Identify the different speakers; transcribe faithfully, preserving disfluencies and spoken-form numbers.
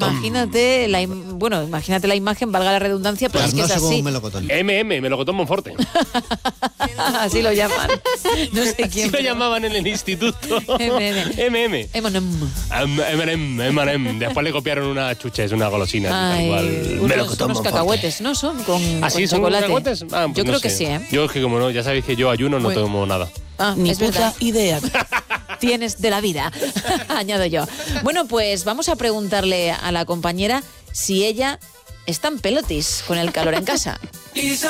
Speaker 1: imagínate la, im- bueno, imagínate la imagen, valga la redundancia, pero es que es
Speaker 2: Carnoso como
Speaker 1: así.
Speaker 2: un melocotón.
Speaker 3: M M, melocotón Monforte.
Speaker 1: Así lo llaman. No sé quién.
Speaker 3: Así lo
Speaker 1: pero-
Speaker 3: llamaban en el instituto.
Speaker 1: M M.
Speaker 3: M M.
Speaker 1: Emanem.
Speaker 3: M M, M M. Después le copiaron unas chuches, unas golosinas.
Speaker 1: Ay,
Speaker 3: igual.
Speaker 1: unos,
Speaker 3: Melocotón
Speaker 1: unos
Speaker 3: Monforte.
Speaker 1: cacahuetes, ¿no? Son con,
Speaker 3: ¿Ah, sí?
Speaker 1: con
Speaker 3: ¿Son
Speaker 1: chocolate.
Speaker 3: cacahuetes? Ah, pues
Speaker 1: Yo
Speaker 3: no
Speaker 1: creo que
Speaker 3: sé.
Speaker 1: sí, ¿eh?
Speaker 3: Yo es que como no, ya sabéis que yo ayuno, no
Speaker 1: Bueno.
Speaker 3: tomo nada.
Speaker 1: Ah,
Speaker 4: Ni
Speaker 1: es verdad.
Speaker 4: puta idea.
Speaker 1: Tienes de la vida, añado yo. Bueno, pues vamos a preguntarle a la compañera si ella está en pelotis con el calor en casa.